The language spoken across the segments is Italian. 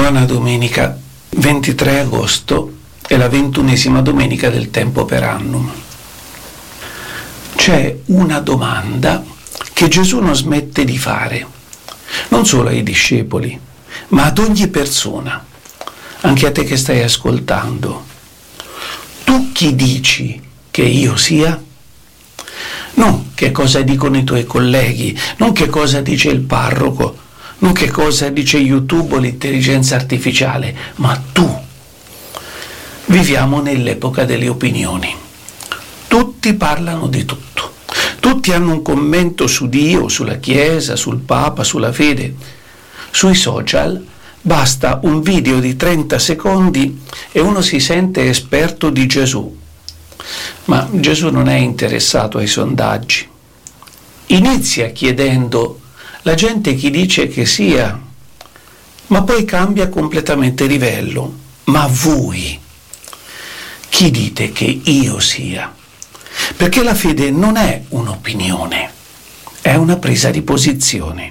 Buona domenica, 23 agosto è la 21esima domenica del tempo per annum. C'è una domanda che Gesù non smette di fare, non solo ai discepoli, ma ad ogni persona, anche a te che stai ascoltando. Tu chi dici che io sia? Non che cosa dicono i tuoi colleghi, non che cosa dice il parroco, non che cosa dice YouTube o l'intelligenza artificiale, ma tu. Viviamo nell'epoca delle opinioni. Tutti parlano di tutto. Tutti hanno un commento su Dio, sulla Chiesa, sul Papa, sulla fede. Sui social basta un video di 30 secondi e uno si sente esperto di Gesù. Ma Gesù non è interessato ai sondaggi. Inizia chiedendo la gente chi dice che sia, ma poi cambia completamente livello. Ma voi, chi dite che io sia? Perché la fede non è un'opinione, è una presa di posizione.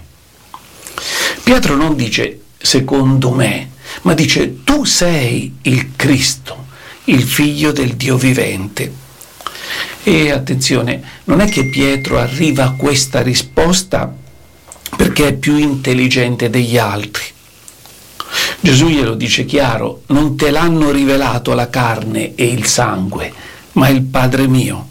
Pietro non dice secondo me, ma dice tu sei il Cristo, il figlio del Dio vivente. E attenzione, non è che Pietro arriva a questa risposta perché è più intelligente degli altri. Gesù glielo dice chiaro: non te l'hanno rivelato la carne e il sangue, ma il Padre mio.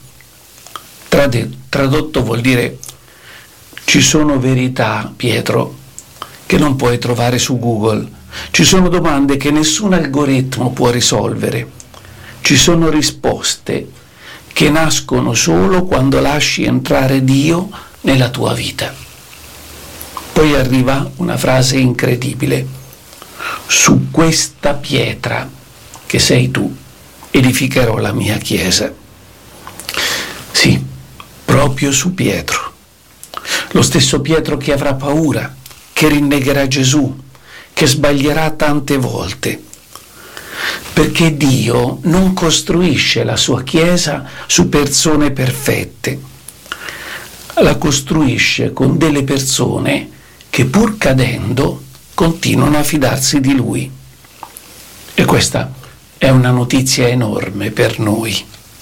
Tradotto vuol dire: ci sono verità, Pietro, che non puoi trovare su Google. Ci sono domande che nessun algoritmo può risolvere. Ci sono risposte che nascono solo quando lasci entrare Dio nella tua vita. Poi arriva una frase incredibile: su questa pietra che sei tu edificherò la mia chiesa. Sì, proprio su Pietro. Lo stesso Pietro che avrà paura, che rinnegherà Gesù, che sbaglierà tante volte. Perché Dio non costruisce la sua chiesa su persone perfette, la costruisce con delle persone che pur cadendo continuano a fidarsi di Lui. E questa è una notizia enorme per noi.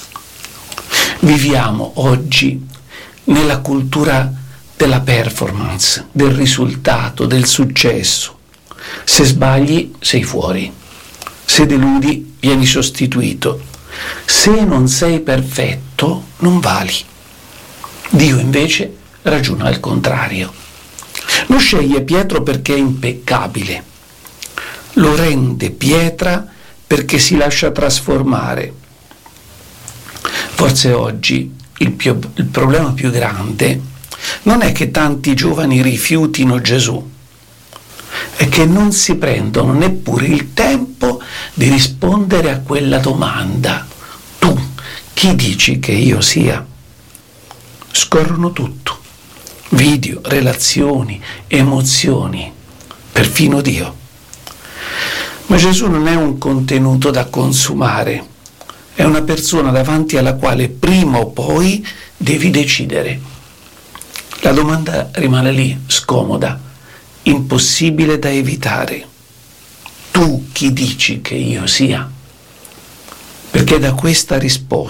Viviamo oggi nella cultura della performance, del risultato, del successo. Se sbagli, sei fuori. Se deludi, vieni sostituito. Se non sei perfetto, non vali. Dio invece ragiona al contrario. Non sceglie Pietro perché è impeccabile, lo rende pietra perché si lascia trasformare. Forse oggi il problema più grande non è che tanti giovani rifiutino Gesù, è che non si prendono neppure il tempo di rispondere a quella domanda: tu chi dici che io sia? Scorrono tutto. Video, relazioni, emozioni, perfino Dio. Ma Gesù non è un contenuto da consumare, è una persona davanti alla quale prima o poi devi decidere. La domanda rimane lì, scomoda, impossibile da evitare. Tu chi dici che io sia? Perché da questa risposta